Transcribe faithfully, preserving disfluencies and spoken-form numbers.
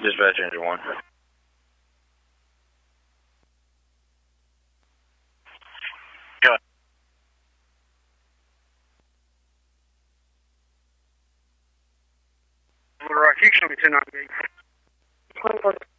Dispatch engine one. Go. Rock, you show me ten on me.